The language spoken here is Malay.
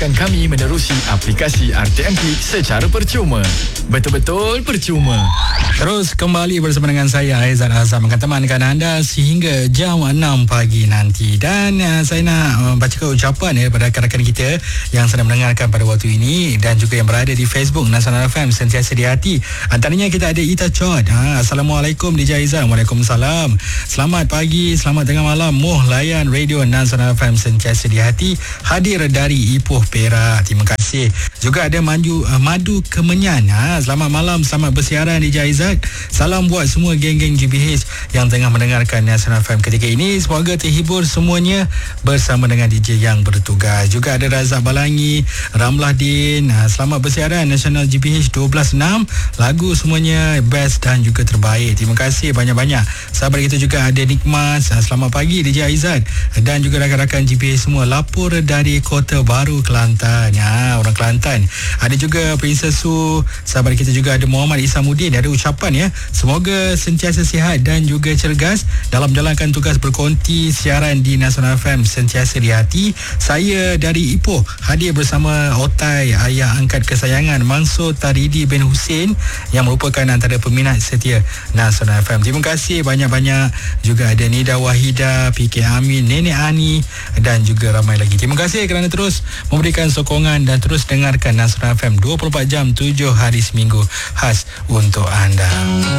Kami menerusi aplikasi RTM Klik secara percuma. Betul-betul percuma. Terus kembali bersama dengan saya Aizat Azam akan temankan anda sehingga jam 6 pagi nanti. Dan saya nak bacakan ucapan daripada rakan-rakan kita yang sedang mendengarkan pada waktu ini dan juga yang berada di Facebook Nasional FM sentiasa di hati. Antaranya kita ada Ita Chod. Assalamualaikum DJ Aizat. Waalaikumsalam. Selamat pagi, selamat tengah malam. Moh layan Radio Nasional FM sentiasa di hati. Hadir dari Ipoh Perak. Terima kasih. Juga ada Madu Kemenyan. Selamat malam, selamat bersiaran DJ Aizat. Salam buat semua geng-geng GBH yang tengah mendengarkan Nasional FM ketika ini. Semoga terhibur semuanya bersama dengan DJ yang bertugas. Juga ada Razak Balangi, Ramlah Din. Selamat bersiaran Nasional GBH 12.6. Lagu semuanya best dan juga terbaik. Terima kasih banyak-banyak. Sahabat kita juga ada Nikmas. Selamat pagi DJ Aizat dan juga rakan-rakan GBH semua. Lapor dari Kota Baru Kelantan. Orang Kelantan. Ada juga Princess Su. Sahabat kita juga ada Muhammad Isamuddin. Ada ucapan semoga sentiasa sihat dan juga cergas dalam menjalankan tugas berkonti siaran di Nasional FM sentiasa di hati. Saya dari Ipoh hadir bersama Otai, ayah angkat kesayangan Mansur Taridi bin Hussein yang merupakan antara peminat setia Nasional FM. Terima kasih banyak-banyak. Juga ada Nida Wahida, PK Amin, Nenek Ani dan juga ramai lagi. Terima kasih kerana terus memberikan sokongan dan terus dengarkan Nasional FM 24 jam 7 hari seminggu khas untuk anda.